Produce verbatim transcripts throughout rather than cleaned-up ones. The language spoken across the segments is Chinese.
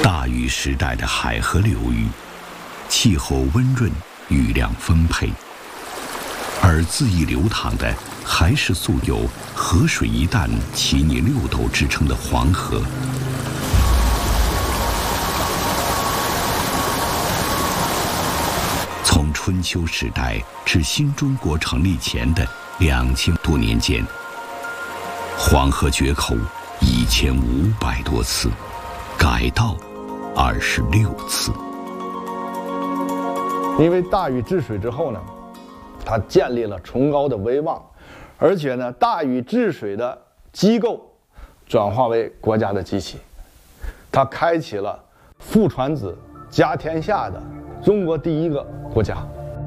大禹时代的海河流域，气候温润，雨量丰沛，而恣意流淌的还是素有“河水一旦，其逆六斗”之称的黄河。从春秋时代至新中国成立前的两千多年间，黄河决口一千五百多次，改道二十六次。 因为大禹治水之后呢，他建立了崇高的威望，而且呢，大禹治水的机构转化为国家的机器，他开启了父传子、家天下的中国第一个国家。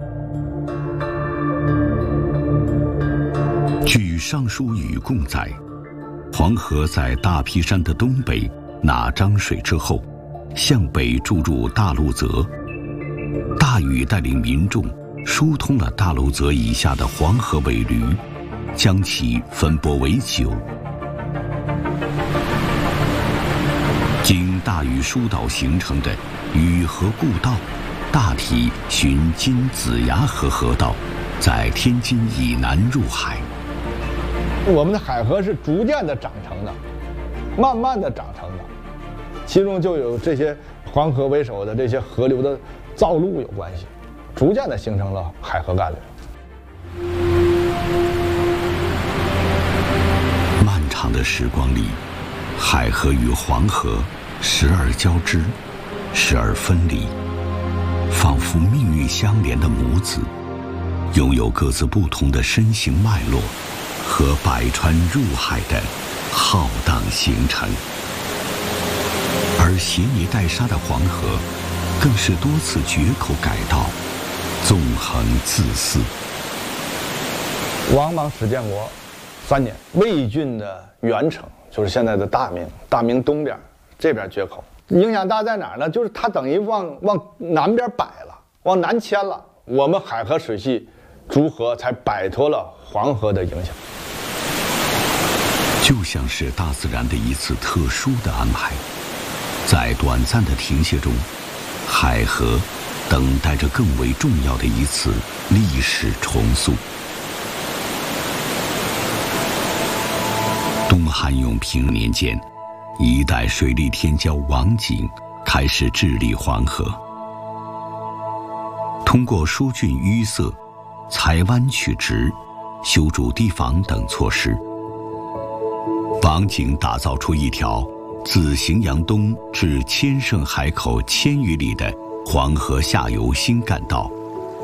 据《尚书禹贡》载，黄河在大劈山的东北纳漳水之后，向北注入大路泽。大禹带领民众疏通了大路泽以下的黄河尾驴，将其分拨为九。经大禹疏导形成的禹河故道，大体循今子牙河河道，在天津以南入海。 我们的海河是逐渐的长成的，慢慢的长成的，其中就有这些黄河为首的这些河流的造陆有关系，逐渐的形成了海河干流。 漫长的时光里，海河与黄河时而交织，时而分离，仿佛命运相连的母子，拥有各自不同的身形脉络和百川入海的浩荡行程。而携泥带沙的黄河更是多次决口改道，纵横自肆。 王莽史建国三年，魏郡的原城就是现在的大名，大名东边这边决口，影响大在哪儿呢？就是它等于往往南边摆了，往南迁了，我们海河水系逐河才摆脱了黄河的影响。 就像是大自然的一次特殊的安排，在短暂的停歇中，海河等待着更为重要的一次历史重塑。东汉永平年间，一代水利天骄王景开始治理黄河，通过疏浚淤塞、裁湾取直、修筑堤防等措施，王景打造出一条自荥阳东至千盛海口千余里的黄河下游新干道。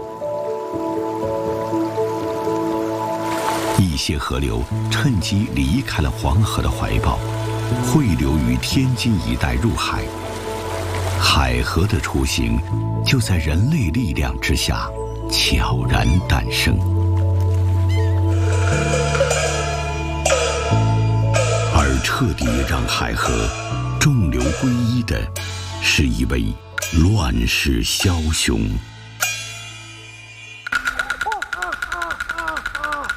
一些河流趁机离开了黄河的怀抱，汇流于天津一带入海。海河的雏形就在人类力量之下悄然诞生。而彻底让海河众流归一的，是一位乱世枭雄。